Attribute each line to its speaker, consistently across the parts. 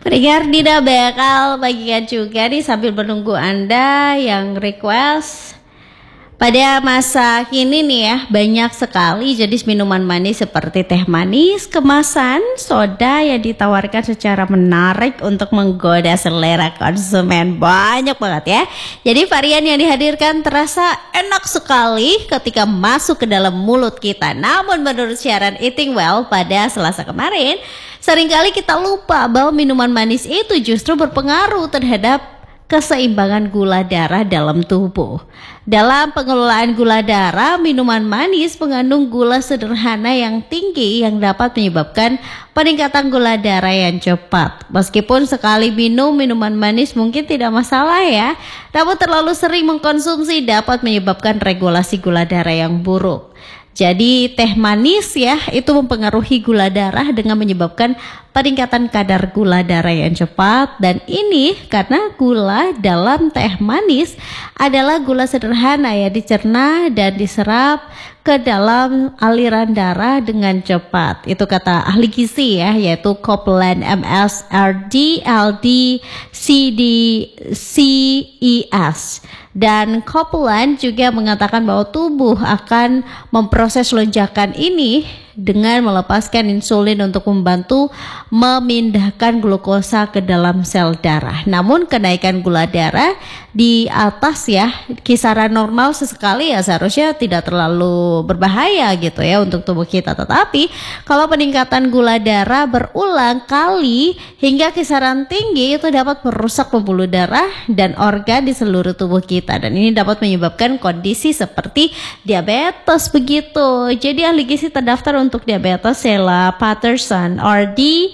Speaker 1: Pendengar tidak bakal bagikan juga nih sambil menunggu Anda yang request. Pada masa kini nih ya, banyak sekali jenis minuman manis seperti teh manis, kemasan, soda yang ditawarkan secara menarik untuk menggoda selera konsumen. Banyak banget ya. Jadi varian yang dihadirkan terasa enak sekali ketika masuk ke dalam mulut kita. Namun menurut siaran Eating Well pada Selasa kemarin, seringkali kita lupa bahwa minuman manis itu justru berpengaruh terhadap keseimbangan gula darah dalam tubuh. Dalam pengelolaan gula darah, minuman manis mengandung gula sederhana yang tinggi yang dapat menyebabkan peningkatan gula darah yang cepat. Meskipun sekali minum minuman manis mungkin tidak masalah ya, namun terlalu sering mengkonsumsi dapat menyebabkan regulasi gula darah yang buruk. Jadi teh manis ya itu mempengaruhi gula darah dengan menyebabkan peningkatan kadar gula darah yang cepat, dan ini karena gula dalam teh manis adalah gula sederhana ya, dicerna dan diserap ke dalam aliran darah dengan cepat. Itu kata ahli gizi ya, yaitu Copeland MSRD LD CDCES. Dan Copeland juga mengatakan bahwa tubuh akan memproses lonjakan ini dengan melepaskan insulin untuk membantu memindahkan glukosa ke dalam sel darah. Namun kenaikan gula darah di atas ya kisaran normal sesekali ya seharusnya tidak terlalu berbahaya gitu ya untuk tubuh kita. Tetapi kalau peningkatan gula darah berulang kali hingga kisaran tinggi itu dapat merusak pembuluh darah dan organ di seluruh tubuh kita, dan ini dapat menyebabkan kondisi seperti diabetes begitu. Jadi ahli gizi terdaftar untuk diabetes Sheila Patterson RD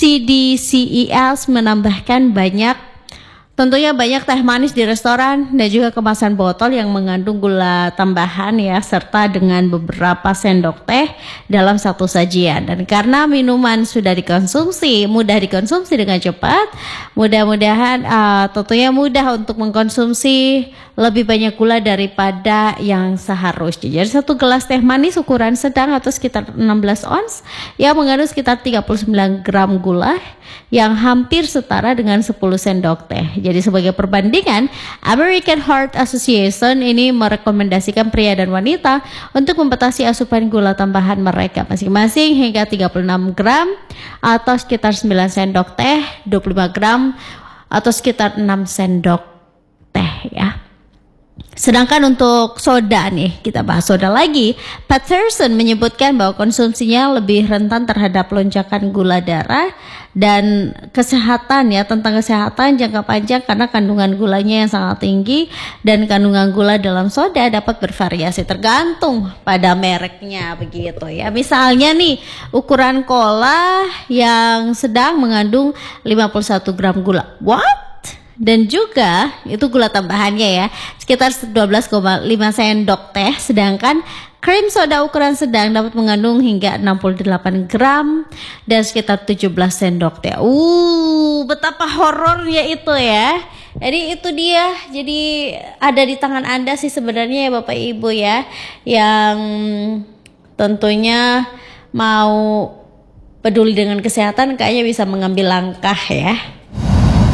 Speaker 1: CDCES menambahkan tentunya banyak teh manis di restoran dan juga kemasan botol yang mengandung gula tambahan ya, serta dengan beberapa sendok teh dalam satu sajian. Dan karena minuman sudah mudah dikonsumsi dengan cepat, mudah-mudahan tentunya mudah untuk mengkonsumsi lebih banyak gula daripada yang seharusnya. Jadi satu gelas teh manis ukuran sedang atau sekitar 16 ons yang mengandung sekitar 39 gram gula yang hampir setara dengan 10 sendok teh. Jadi sebagai perbandingan, American Heart Association ini merekomendasikan pria dan wanita untuk membatasi asupan gula tambahan mereka masing-masing hingga 36 gram atau sekitar 9 sendok teh, 25 gram atau sekitar 6 sendok teh ya. Sedangkan untuk soda nih, kita bahas soda lagi. Patterson menyebutkan bahwa konsumsinya lebih rentan terhadap lonjakan gula darah dan kesehatan ya, tentang kesehatan jangka panjang karena kandungan gulanya yang sangat tinggi, dan kandungan gula dalam soda dapat bervariasi tergantung pada mereknya begitu ya. Misalnya nih, ukuran cola yang sedang mengandung 51 gram gula. What? Dan juga itu gula tambahannya ya sekitar 12,5 sendok teh, sedangkan krim soda ukuran sedang dapat mengandung hingga 68 gram dan sekitar 17 sendok teh. Betapa horornya itu ya. Jadi itu dia, jadi ada di tangan Anda sih sebenarnya ya Bapak Ibu ya, yang tentunya mau peduli dengan kesehatan kayaknya bisa mengambil langkah ya.